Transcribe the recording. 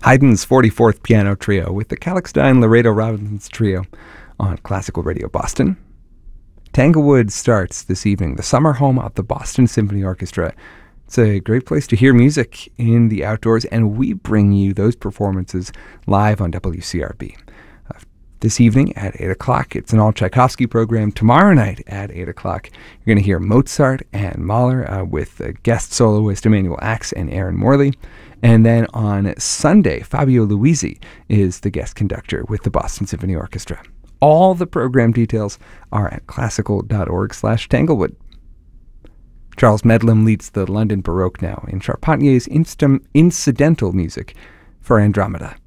Haydn's 44th Piano Trio with the Kalkstein Laredo Robbins Trio on Classical Radio Boston. Tanglewood starts this evening, the summer home of the Boston Symphony Orchestra. It's a great place to hear music in the outdoors, and we bring you those performances live on WCRB. This evening at 8 o'clock, it's an all-Tchaikovsky program. Tomorrow night at 8 o'clock, you're going to hear Mozart and Mahler with guest soloist Emmanuel Axe and Aaron Morley. And then on Sunday, Fabio Luisi is the guest conductor with the Boston Symphony Orchestra. All the program details are at classical.org/Tanglewood. Charles Medlam leads the London Baroque now in Charpentier's incidental music for Andromeda.